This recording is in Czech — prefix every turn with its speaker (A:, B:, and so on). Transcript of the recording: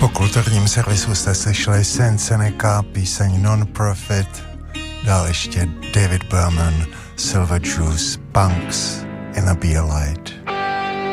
A: Po kulturním servisu jste slyšeli Saint Seneca, píseň Non-Profit, dál ještě David Berman, Silver Juice, Punks in a Beer Light.